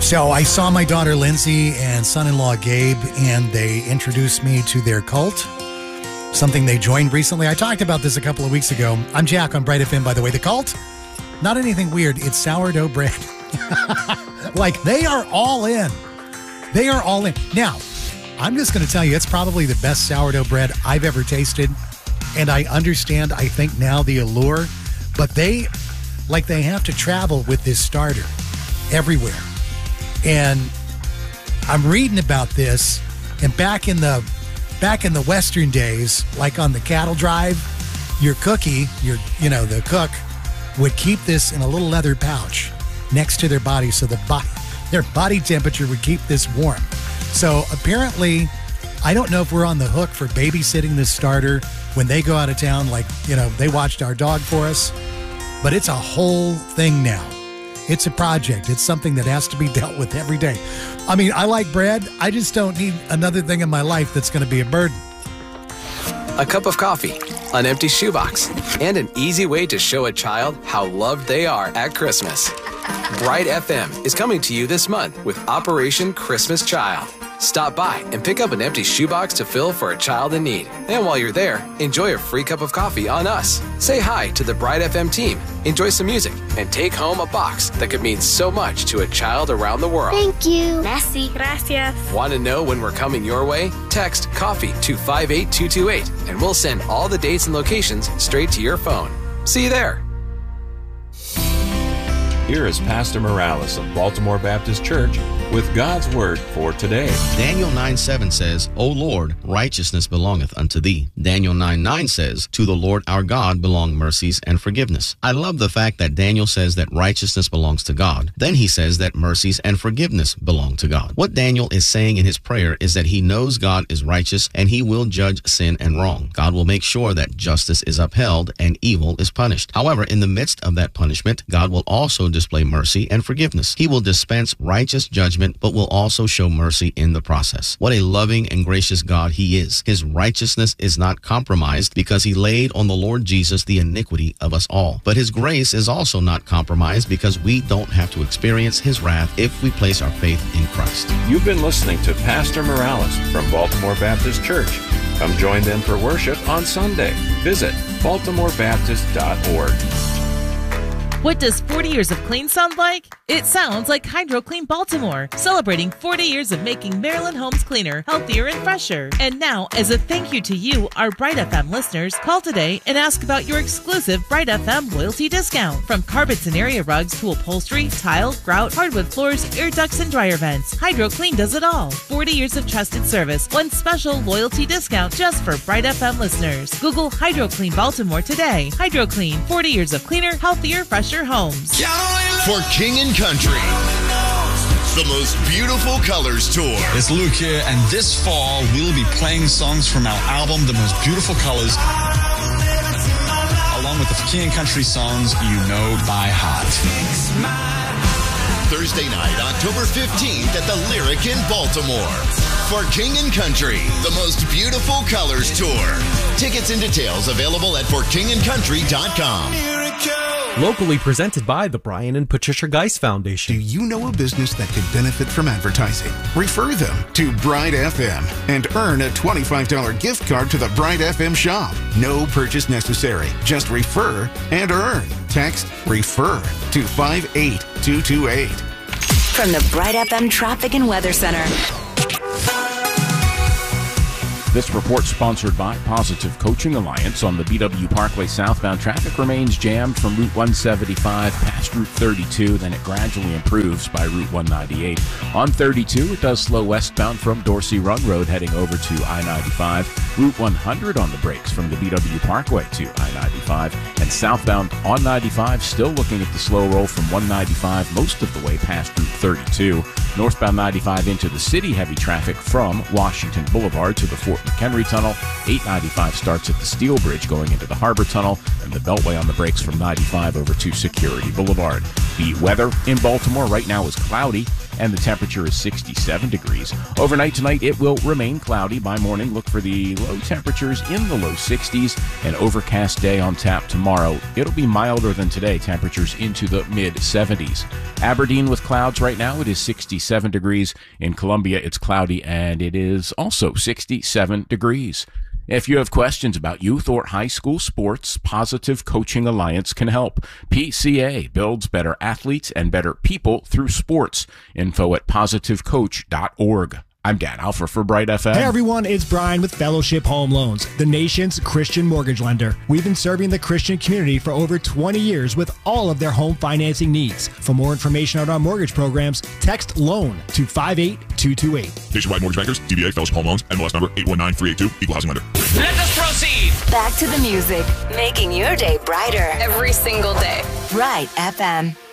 So I saw my daughter Lindsay and son-in-law Gabe, and they introduced me to their cult, something they joined recently. I talked about this a couple of weeks ago. I'm Jack on Bright FM, by the way. The cult, not anything weird. It's sourdough bread. Like, they are all in. They are all in. Now, I'm just going to tell you, it's probably the best sourdough bread I've ever tasted. And I understand, I think now, the allure. But they have to travel with this starter everywhere. And I'm reading about this. And back in the Western days, like on the cattle drive, your cookie, the cook would keep this in a little leather pouch next to their body, so their body temperature would keep this warm. So apparently, I don't know if we're on the hook for babysitting this starter when they go out of town, they watched our dog for us. But it's a whole thing now. It's a project. It's something that has to be dealt with every day. I mean, I like bread. I just don't need another thing in my life that's going to be a burden. A cup of coffee, an empty shoebox, and an easy way to show a child how loved they are at Christmas. Bright FM is coming to you this month with Operation Christmas Child. Stop by and pick up an empty shoebox to fill for a child in need. And while you're there, enjoy a free cup of coffee on us. Say hi to the Bright FM team, enjoy some music, and take home a box that could mean so much to a child around the world. Thank you. Merci. Gracias. Want to know when we're coming your way? Text COFFEE to 58228 and we'll send all the dates and locations straight to your phone. See you there. Here is Pastor Morales of Baltimore Baptist Church with God's Word for today. Daniel 9:7 says, O Lord, righteousness belongeth unto thee. Daniel 9:9 says, to the Lord our God belong mercies and forgiveness. I love the fact that Daniel says that righteousness belongs to God. Then he says that mercies and forgiveness belong to God. What Daniel is saying in his prayer is that he knows God is righteous and he will judge sin and wrong. God will make sure that justice is upheld and evil is punished. However, in the midst of that punishment, God will also display mercy and forgiveness. He will dispense righteous judgment, but will also show mercy in the process. What a loving and gracious God he is. His righteousness is not compromised because he laid on the Lord Jesus the iniquity of us all. But his grace is also not compromised because we don't have to experience his wrath if we place our faith in Christ. You've been listening to Pastor Morales from Baltimore Baptist Church. Come join them for worship on Sunday. Visit baltimorebaptist.org. What does 40 years of clean sound like? It sounds like Hydro Clean Baltimore, celebrating 40 years of making Maryland homes cleaner, healthier, and fresher. And now, as a thank you to you, our Bright FM listeners, call today and ask about your exclusive Bright FM loyalty discount. From carpets and area rugs to upholstery, tile, grout, hardwood floors, air ducts, and dryer vents, Hydro Clean does it all. 40 years of trusted service, one special loyalty discount just for Bright FM listeners. Google Hydro Clean Baltimore today. Hydro Clean, 40 years of cleaner, healthier, fresher homes. For King and Country, the most beautiful colors tour. It's Luke here, and this fall we'll be playing songs from our album, The Most Beautiful Colors, along with the King and Country songs you know by heart. Thursday night, October 15th at the Lyric in Baltimore. For King and Country, the most beautiful colors tour. Tickets and details available at forkingandcountry.com. Locally presented by the Brian and Patricia Geist Foundation. Do you know a business that could benefit from advertising? Refer them to Bright FM and earn a $25 gift card to the Bright FM shop. No purchase necessary. Just refer and earn. Text REFER to 58228. From the Bright FM Traffic and Weather Center. This report sponsored by Positive Coaching Alliance. On the BW Parkway southbound, traffic remains jammed from Route 175 past Route 32, then it gradually improves by Route 198. On 32, it does slow westbound from Dorsey Run Road heading over to I-95. Route 100 on the brakes from the BW Parkway to I-95. And southbound on 95, still looking at the slow roll from 195 most of the way past Route 32. Northbound 95 into the city, heavy traffic from Washington Boulevard to the Fort McHenry Tunnel. 895 starts at the Steel Bridge going into the Harbor Tunnel, and the Beltway on the brakes from 95 over to Security Boulevard. The weather in Baltimore right now is cloudy. and the temperature is 67 degrees. Overnight tonight, it will remain cloudy. By morning, look for the low temperatures in the low 60s. An overcast day on tap tomorrow. It'll be milder than today, temperatures into the mid-70s. Aberdeen with clouds right now, it is 67 degrees. In Columbia, it's cloudy, and it is also 67 degrees. If you have questions about youth or high school sports, Positive Coaching Alliance can help. PCA builds better athletes and better people through sports. Info at positivecoach.org. I'm Dan Alfer for Bright FM. Hey everyone, it's Brian with Fellowship Home Loans, the nation's Christian mortgage lender. We've been serving the Christian community for over 20 years with all of their home financing needs. For more information on our mortgage programs, text LOAN to 58228. Nationwide Mortgage Bankers, DBA Fellowship Home Loans, NMLS number 819382, Equal Housing Lender. Let us proceed. Back to the music, making your day brighter every single day. Bright FM.